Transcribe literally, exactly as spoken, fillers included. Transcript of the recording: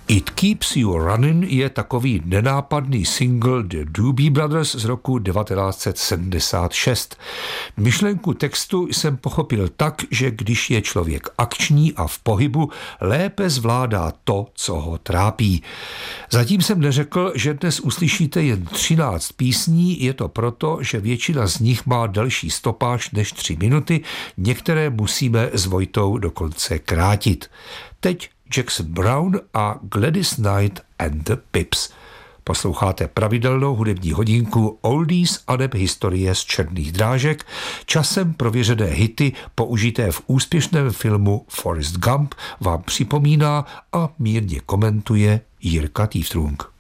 It Keeps You Running je takový nenápadný single The Doobie Brothers z roku devatenáct set sedmdesát šest. Myšlenku textu jsem pochopil tak, že když je člověk akční a v pohybu, lépe zvládá to, co ho trápí. Zatím jsem neřekl, že dnes uslyšíte jen třináct písní, je to proto, že většina z nich má delší stopáž než tři minuty, některé musíme s Vojtou dokonce krátit. Teď Jackson Browne a Gladys Knight and the Pips. Posloucháte pravidelnou hudební hodinku Oldies aneb historie z černých drážek, časem prověřené hity použité v úspěšném filmu Forrest Gump vám připomíná a mírně komentuje Jirka Týftrung.